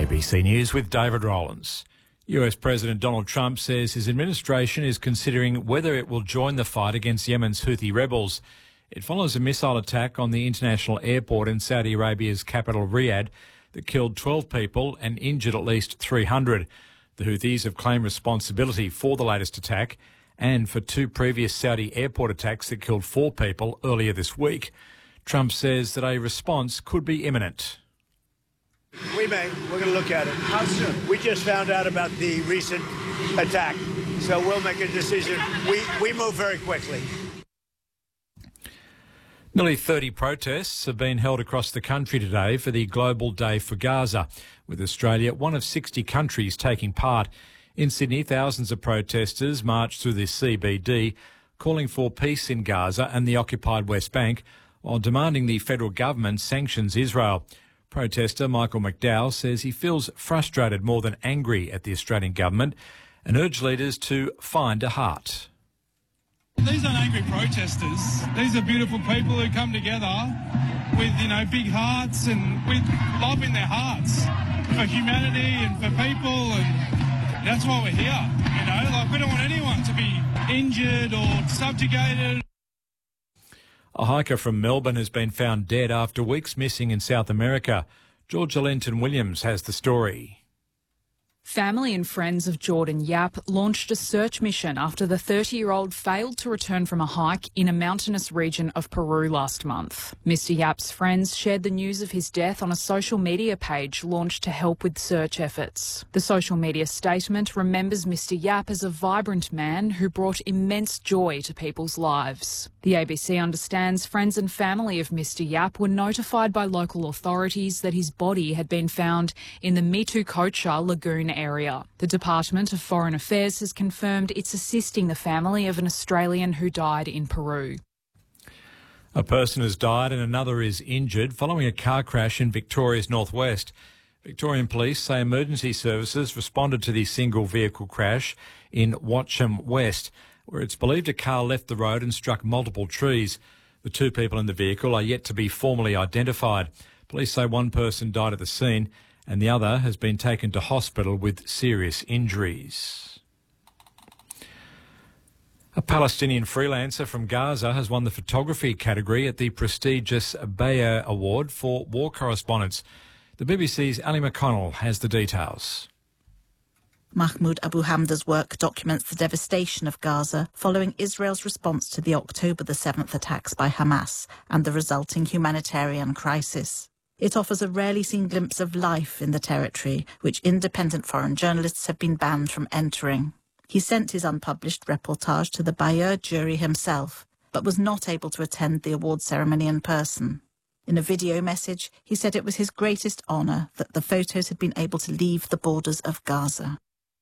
ABC News with David Rowlands. US President Donald Trump says his administration is considering whether it will join the fight against Yemen's Houthi rebels. It follows a missile attack on the international airport in Saudi Arabia's capital Riyadh that killed 12 people and injured at least 300. The Houthis have claimed responsibility for the latest attack and for two previous Saudi airport attacks that killed 4 people earlier this week. Trump says that a response could be imminent. We're going to look at it. How soon? We just found out about the recent attack, so we'll make a decision. We move very quickly. Nearly 30 protests have been held across the country today for the Global Day for Gaza, with Australia one of 60 countries taking part. In Sydney, thousands of protesters marched through the CBD, calling for peace in Gaza and the occupied West Bank, while demanding the federal government sanctions Israel. Protester Michael McDowell says he feels frustrated more than angry at the Australian government and urged leaders to find a heart. These aren't angry protesters. These are beautiful people who come together with, big hearts and with love in their hearts for humanity and for people, and that's why we're here. We don't want anyone to be injured or subjugated. A hiker from Melbourne has been found dead after weeks missing in South America. Georgia Linton-Williams has the story. Family and friends of Jordan Yap launched a search mission after the 30-year-old failed to return from a hike in a mountainous region of Peru last month. Mr Yap's friends shared the news of his death on a social media page launched to help with search efforts. The social media statement remembers Mr Yap as a vibrant man who brought immense joy to people's lives. The ABC understands friends and family of Mr Yap were notified by local authorities that his body had been found in the Mitucocha Lagoon area. The Department of Foreign Affairs has confirmed it's assisting the family of an Australian who died in Peru. A person has died and another is injured following a car crash in Victoria's northwest. Victorian police say emergency services responded to the single vehicle crash in Watcham West, where it's believed a car left the road and struck multiple trees. The 2 people in the vehicle are yet to be formally identified. Police say one person died at the scene and the other has been taken to hospital with serious injuries. A Palestinian freelancer from Gaza has won the photography category at the prestigious Bayer Award for War Correspondents. The BBC's Ali McConnell has the details. Mahmoud Abu Hamda's work documents the devastation of Gaza following Israel's response to the October the 7th attacks by Hamas and the resulting humanitarian crisis. It offers a rarely seen glimpse of life in the territory, which independent foreign journalists have been banned from entering. He sent his unpublished reportage to the Bayer jury himself, but was not able to attend the award ceremony in person. In a video message, he said it was his greatest honour that the photos had been able to leave the borders of Gaza.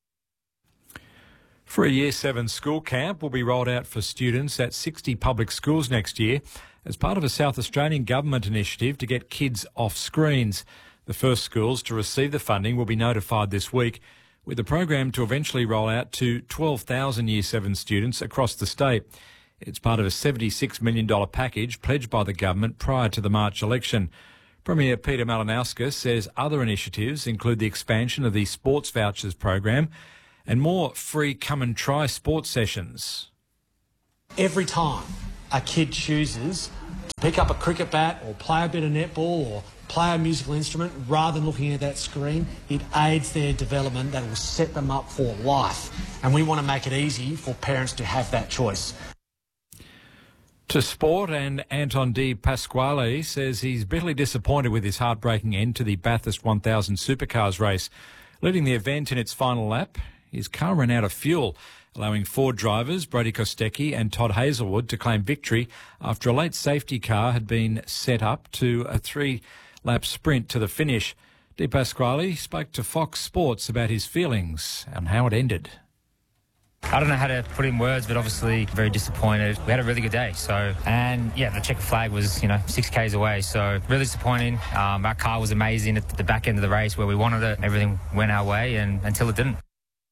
For a Year 7 school camp will be rolled out for students at 60 public schools next year as part of a South Australian government initiative to get kids off screens. The first schools to receive the funding will be notified this week, with the program to eventually roll out to 12,000 Year 7 students across the state. It's part of a $76 million package pledged by the government prior to the March election. Premier Peter Malinauskas says other initiatives include the expansion of the sports vouchers program and more free come and try sports sessions. Every time a kid chooses to pick up a cricket bat or play a bit of netball or play a musical instrument rather than looking at that screen, it aids their development. That will set them up for life. And we want to make it easy for parents to have that choice. To sport, and Anton De Pasquale says he's bitterly disappointed with his heartbreaking end to the Bathurst 1000 Supercars race. Leading the event in its final lap, his car ran out of fuel, allowing Ford drivers Brodie Kostecki and Todd Hazelwood to claim victory after a late safety car had been set up to a 3-lap sprint to the finish. De Pasquale spoke to Fox Sports about his feelings and how it ended. I don't know how to put it in words, but obviously very disappointed. We had a really good day, the checkered flag was, 6 Ks away, so really disappointing. Our car was amazing at the back end of the race where we wanted it. Everything went our way until it didn't.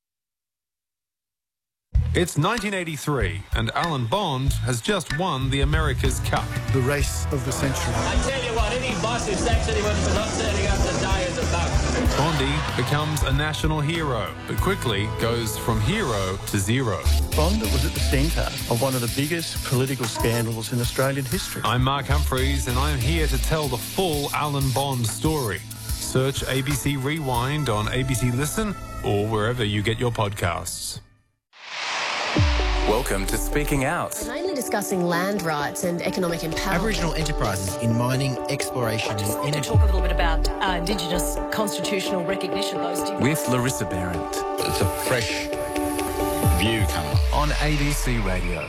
It's 1983 and Alan Bond has just won the America's Cup. The race of the century. I tell you what, any boss who sacks anyone for not turning up the day is a bug. Bondi becomes a national hero, but quickly goes from hero to zero. Bond was at the centre of one of the biggest political scandals in Australian history. I'm Mark Humphreys, and I'm here to tell the full Alan Bond story. Search ABC Rewind on ABC Listen or wherever you get your podcasts. Welcome to Speaking Out. Mainly discussing land rights and economic empowerment. Aboriginal enterprises in mining, exploration and energy. To talk a little bit about Indigenous constitutional recognition. With Larissa Behrendt. It's a fresh view coming on ABC Radio.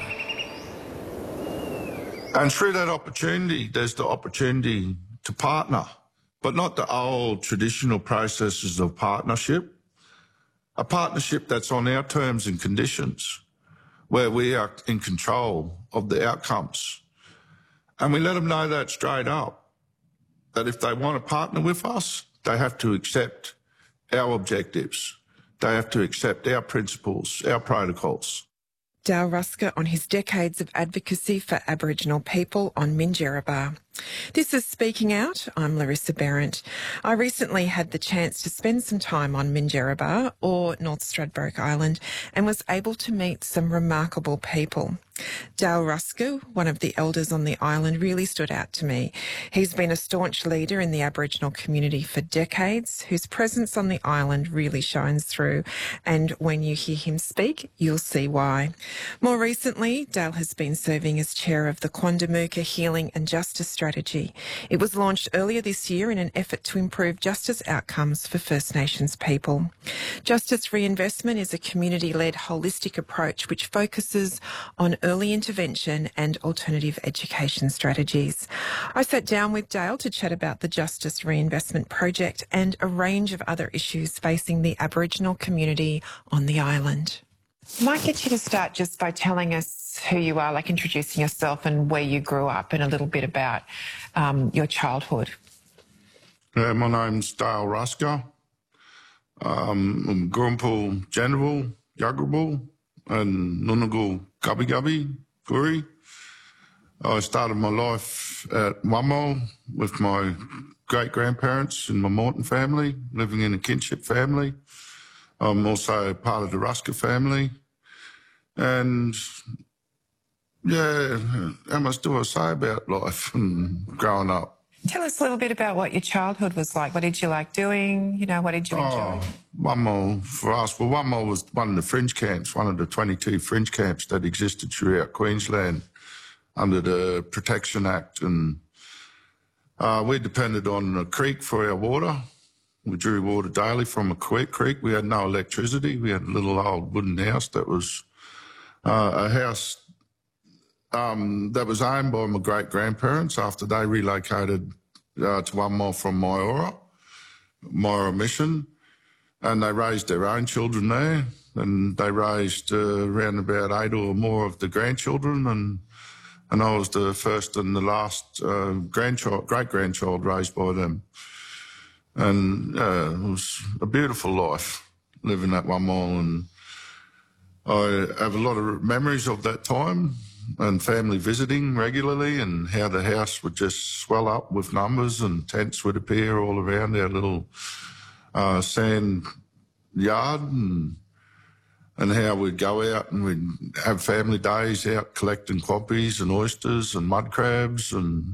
And through that opportunity, there's the opportunity to partner, but not the old traditional processes of partnership. A partnership that's on our terms and conditions, where we are in control of the outcomes. And we let them know that straight up, that if they want to partner with us, they have to accept our objectives. They have to accept our principles, our protocols. Dale Ruska on his decades of advocacy for Aboriginal people on Minjerribah. This is Speaking Out. I'm Larissa Behrendt. I recently had the chance to spend some time on Minjerribah, or North Stradbroke Island, and was able to meet some remarkable people. Dale Ruska, one of the elders on the island, really stood out to me. He's been a staunch leader in the Aboriginal community for decades, whose presence on the island really shines through. And when you hear him speak, you'll see why. More recently, Dale has been serving as chair of the Quandamooka Healing and Justice Strategy. It was launched earlier this year in an effort to improve justice outcomes for First Nations people. Justice Reinvestment is a community-led holistic approach which focuses on early intervention and alternative education strategies. I sat down with Dale to chat about the Justice Reinvestment Project and a range of other issues facing the Aboriginal community on the island. I might get you to start just by telling us who you are, like introducing yourself and where you grew up and a little bit about your childhood. My name's Dale Ruska. I'm Grumpel Janabal, Yugrabal and Nunagul Gubby Gubby Guri. I started my life at Wammo with my great-grandparents and my Morton family, living in a kinship family. I'm also part of the Ruska family. And, yeah, how much do I say about life and growing up? Tell us a little bit about what your childhood was like. What did you like doing? You know, what did you enjoy? Wammo, for us, well, Wammo was one of the fringe camps, one of the 22 fringe camps that existed throughout Queensland under the Protection Act. And we depended on a creek for our water. We drew water daily from a creek. We had no electricity. We had a little old wooden house that was a house that was owned by my great-grandparents after they relocated to Wammo from Myora Mission, and they raised their own children there, and they raised around about 8 or more of the grandchildren, and I was the first and the last great-grandchild raised by them. And it was a beautiful life living at Wammo, and I have a lot of memories of that time and family visiting regularly, and how the house would just swell up with numbers and tents would appear all around our little sand yard, and how we'd go out and we'd have family days out collecting quappies and oysters and mud crabs and